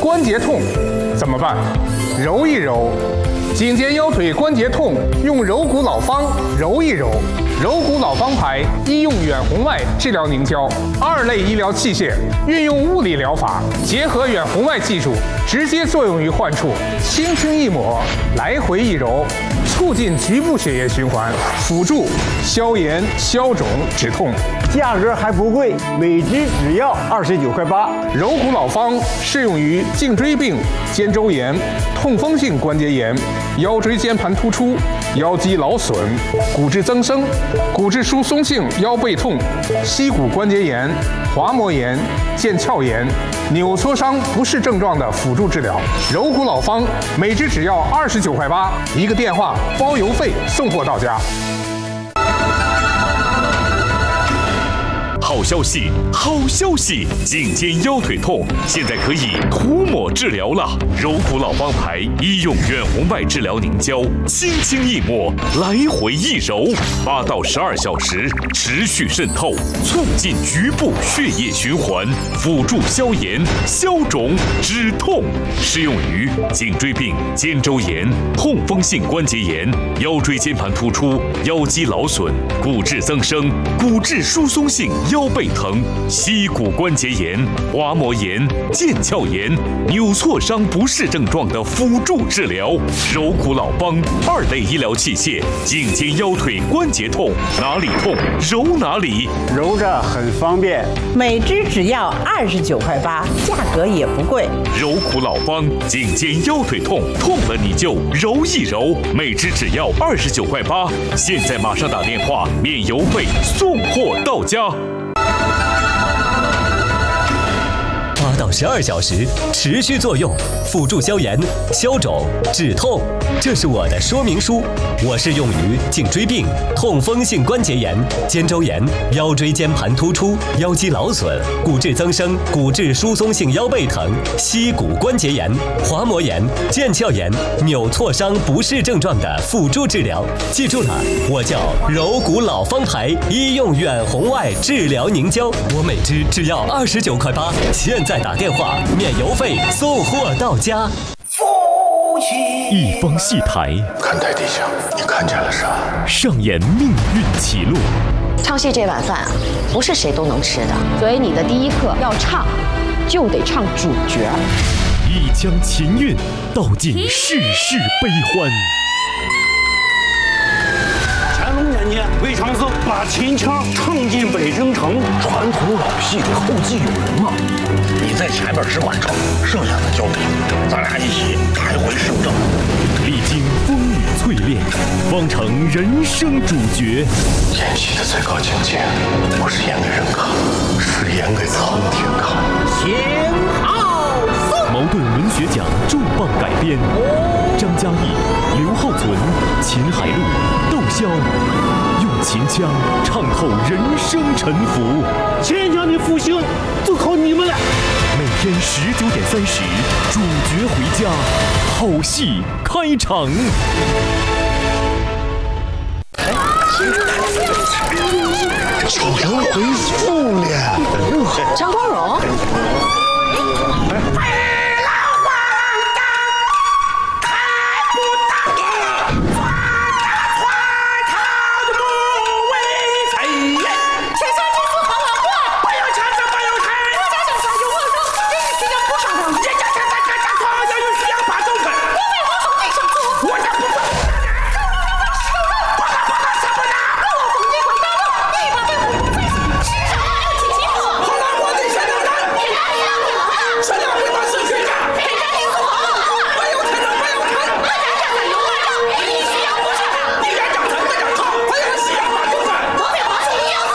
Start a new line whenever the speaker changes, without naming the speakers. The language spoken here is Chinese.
关节痛怎么办？揉一揉。颈肩腰腿关节痛，用柔骨老方揉一揉。柔骨老方牌医用远红外治疗凝胶，2类医疗器械，运用物理疗法，结合远红外技术，直接作用于患处，轻轻一抹，来回一揉，促进局部血液循环，辅助消炎、消肿、止痛。
价格还不贵，每支只要29块8。
柔骨老方适用于颈椎病、肩周炎、痛风性关节炎、腰椎间盘突出、腰肌劳损、骨质增生、骨质疏松性腰背痛、膝骨关节炎、滑膜炎、腱鞘炎、扭挫伤不适症状的辅助治疗。柔骨老方每支只要29块8，一个电话包邮费，送货到家。
好消息，好消息！颈肩腰腿痛现在可以涂抹治疗了。柔骨老方牌医用远红外治疗凝胶，轻轻一抹，来回一揉，8到12小时持续渗透，促进局部血液循环，辅助消炎、消肿、止痛。适用于颈椎病、肩周炎、痛风性关节炎、腰椎间盘突出、腰肌劳损、骨质增生、骨质疏松性腰背疼、膝骨关节炎、滑膜炎、腱鞘炎、扭挫伤不适症状的辅助治疗。柔骨老方2类医疗器械，颈肩腰腿关节痛，哪里痛揉哪里，
揉着很方便。
每支只要29块8，价格也不贵。
柔骨老方颈肩腰腿痛，痛了你就揉一揉，每支只要29块8。现在马上打电话，免邮费，送货到家。
8到12小时持续作用，辅助消炎、消肿、止痛。这是我的说明书，我是用于颈椎病、痛风性关节炎、肩周炎、腰椎间盘突出、腰肌劳损、骨质增生、骨质疏松性腰背疼、膝骨关节炎、滑膜炎、腱鞘炎、扭挫伤不适症状的辅助治疗。记住了，我叫柔骨老方牌医用远红外治疗凝胶，我每支只要29块8，现在打电话免邮费，送货到家。
一方戏台，
看台底下，你看见了啥？
上演命运起落。
唱戏这碗饭啊，不是谁都能吃的，所以你的第一课要唱，就得唱主角。
一腔情韵，道尽世事悲欢。
乾隆年间，魏长寿把秦腔唱进北京城。
传统老戏得后继有人嘛，你在前面是管唱，剩下的交给你，咱俩一起开回市政。
历经风雨淬炼，方成人生主角。
演戏的最高境界，不是演给人看，是演给苍天看。
秦昊凤，
茅盾文学奖重磅改编，张嘉译、刘浩存、秦海璐、窦骁用秦腔唱透人生沉浮。
秦腔的复兴就靠你们了。
每天19点30，主角回家，好戏开场。
小人回复了。
张光荣。